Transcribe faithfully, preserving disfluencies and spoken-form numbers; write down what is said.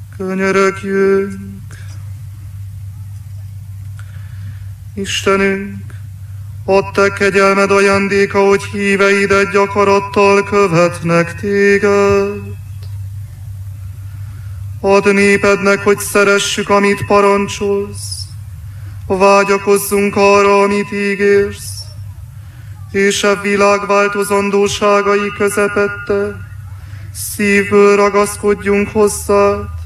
Könyörögjünk! Istenünk, add te kegyelmed ajándéka, hogy híveidet gyakarattal követnek téged. Add népednek, hogy szeressük, amit parancsolsz, vágyakozzunk arra, amit ígérsz, és a világ változandóságai közepette szívből ragaszkodjunk hozzád,